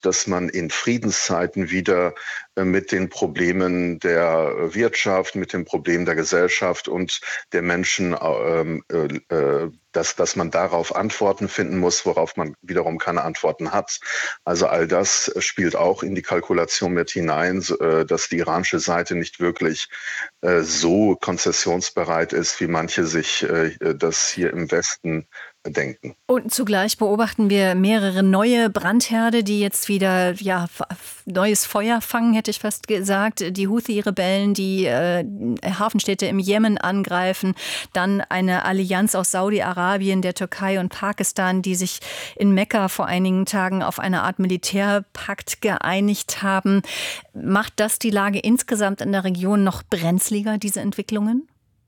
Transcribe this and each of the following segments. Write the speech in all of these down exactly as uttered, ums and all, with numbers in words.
dass man in Friedenszeiten wieder äh, mit den Problemen der Wirtschaft, mit den Problemen der Gesellschaft und der Menschen, ähm, äh, äh, dass, dass man darauf Antworten finden muss, worauf man wiederum keine Antworten hat. Also all das spielt auch in die Kalkulation mit hinein, äh, dass die iranische Seite nicht wirklich äh, so konzessionsbereit ist, wie manche sich äh, das hier im Westen denken. Und zugleich beobachten wir mehrere neue Brandherde, die jetzt wieder ja, neues Feuer fangen, hätte ich fast gesagt. Die Houthi-Rebellen, die äh, Hafenstädte im Jemen angreifen. Dann eine Allianz aus Saudi-Arabien, der Türkei und Pakistan, die sich in Mekka vor einigen Tagen auf eine Art Militärpakt geeinigt haben. Macht das die Lage insgesamt in der Region noch brenzliger, diese Entwicklungen?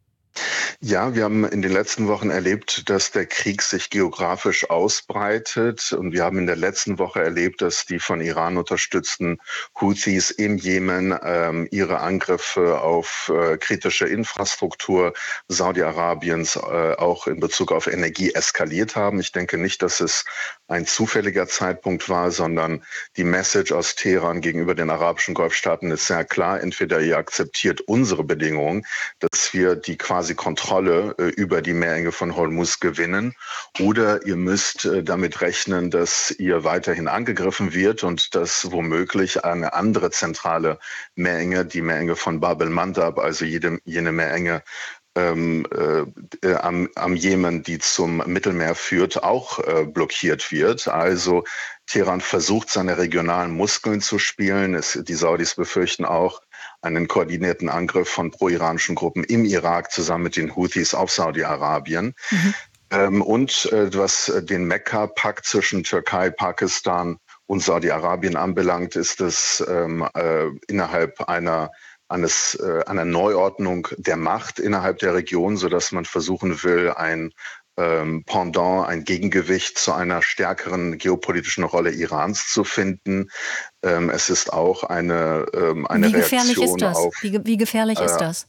Ja, wir haben in den letzten Wochen erlebt, dass der Krieg sich geografisch ausbreitet. Und wir haben in der letzten Woche erlebt, dass die von Iran unterstützten Houthis im Jemen ähm, ihre Angriffe auf äh, kritische Infrastruktur Saudi-Arabiens äh, auch in Bezug auf Energie eskaliert haben. Ich denke nicht, dass es ein zufälliger Zeitpunkt war, sondern die Message aus Teheran gegenüber den arabischen Golfstaaten ist sehr klar. Entweder ihr akzeptiert unsere Bedingungen, dass wir die quasi Kontrolle äh, über die Meerenge von Hormuz gewinnen, oder ihr müsst äh, damit rechnen, dass ihr weiterhin angegriffen wird und dass womöglich eine andere zentrale Meerenge, die Meerenge von Bab el-Mandab, also jede, jene Meerenge ähm, äh, am, am Jemen, die zum Mittelmeer führt, auch äh, blockiert wird. Also Teheran versucht, seine regionalen Muskeln zu spielen. Es, die Saudis befürchten auch einen koordinierten Angriff von pro-iranischen Gruppen im Irak zusammen mit den Houthis auf Saudi-Arabien. Mhm. Ähm, und äh, was den Mekka-Pakt zwischen Türkei, Pakistan und Saudi-Arabien anbelangt, ist es ähm, äh, innerhalb einer eines, äh, einer Neuordnung der Macht innerhalb der Region, sodass man versuchen will, ein ähm, Pendant, ein Gegengewicht zu einer stärkeren geopolitischen Rolle Irans zu finden. Ähm, es ist auch eine, ähm, eine wie gefährlich Reaktion ist das? auf... Wie, wie gefährlich äh, ist das?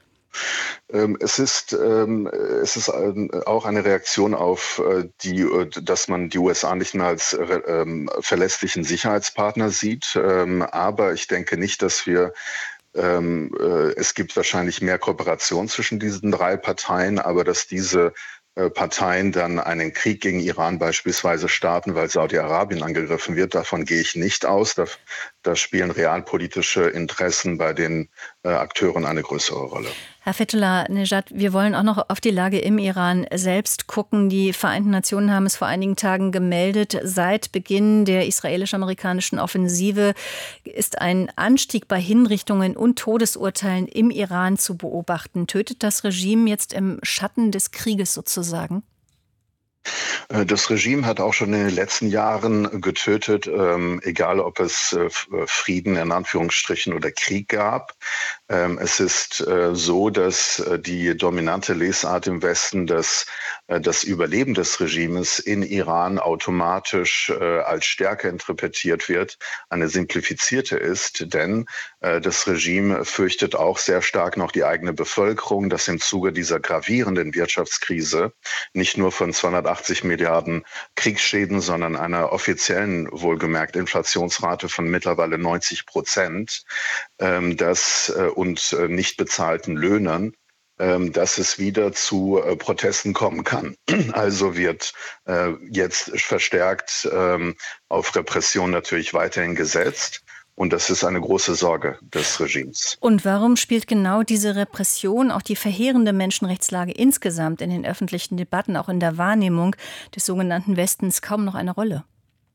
Ähm, es ist, ähm, es ist ähm, auch eine Reaktion auf äh, die, äh, dass man die U S A nicht mehr als äh, ähm, verlässlichen Sicherheitspartner sieht. Ähm, aber ich denke nicht, dass wir Ähm, äh, es gibt wahrscheinlich mehr Kooperation zwischen diesen drei Parteien, aber dass diese äh, Parteien dann einen Krieg gegen Iran beispielsweise starten, weil Saudi-Arabien angegriffen wird, davon gehe ich nicht aus. Da, da spielen realpolitische Interessen bei den äh, Akteuren eine größere Rolle. Herr Fethullah Nejad, wir wollen auch noch auf die Lage im Iran selbst gucken. Die Vereinten Nationen haben es vor einigen Tagen gemeldet. Seit Beginn der israelisch-amerikanischen Offensive ist ein Anstieg bei Hinrichtungen und Todesurteilen im Iran zu beobachten. Tötet das Regime jetzt im Schatten des Krieges sozusagen? Das Regime hat auch schon in den letzten Jahren getötet, ähm, egal ob es äh, Frieden in Anführungsstrichen oder Krieg gab. Ähm, es ist äh, so, dass äh, die dominante Lesart im Westen, dass äh, das Überleben des Regimes in Iran automatisch äh, als Stärke interpretiert wird, eine simplifizierte ist, denn äh, das Regime fürchtet auch sehr stark noch die eigene Bevölkerung, dass im Zuge dieser gravierenden Wirtschaftskrise nicht nur von zweihundertachtzig Milliarden Kriegsschäden, sondern einer offiziellen, wohlgemerkt, Inflationsrate von mittlerweile neunzig Prozent, ähm, das äh, und äh, nicht bezahlten Löhnen, ähm, dass es wieder zu äh, Protesten kommen kann. Also wird äh, jetzt verstärkt ähm, auf Repression natürlich weiterhin gesetzt. Und das ist eine große Sorge des Regimes. Und warum spielt genau diese Repression, auch die verheerende Menschenrechtslage insgesamt in den öffentlichen Debatten, auch in der Wahrnehmung des sogenannten Westens kaum noch eine Rolle?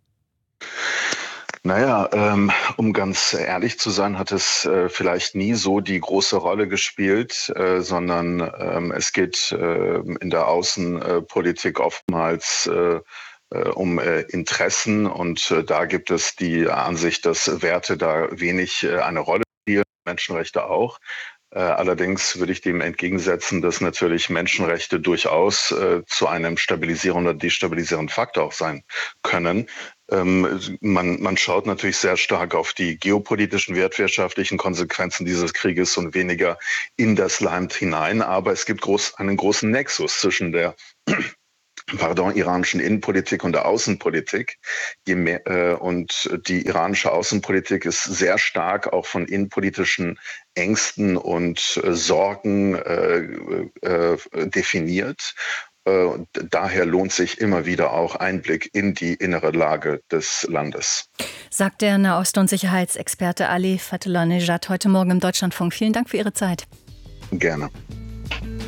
Naja, ähm, um ganz ehrlich zu sein, hat es äh, vielleicht nie so die große Rolle gespielt, äh, sondern ähm, es geht äh, in der Außenpolitik oftmals äh, äh, um äh, Interessen, und äh, da gibt es die Ansicht, dass Werte da wenig äh, eine Rolle spielen, Menschenrechte auch. Äh, allerdings würde ich dem entgegensetzen, dass natürlich Menschenrechte durchaus äh, zu einem stabilisierenden oder destabilisierenden Faktor auch sein können. Ähm, man, man schaut natürlich sehr stark auf die geopolitischen, wertwirtschaftlichen Konsequenzen dieses Krieges und weniger in das Land hinein. Aber es gibt groß, einen großen Nexus zwischen der pardon, iranischen Innenpolitik und der Außenpolitik. Je mehr, äh, und die iranische Außenpolitik ist sehr stark auch von innenpolitischen Ängsten und äh, Sorgen äh, äh, definiert. Äh, daher lohnt sich immer wieder auch Einblick in die innere Lage des Landes. Sagt der Nahost- und Sicherheitsexperte Ali Fatullah Nejad heute Morgen im Deutschlandfunk. Vielen Dank für Ihre Zeit. Gerne.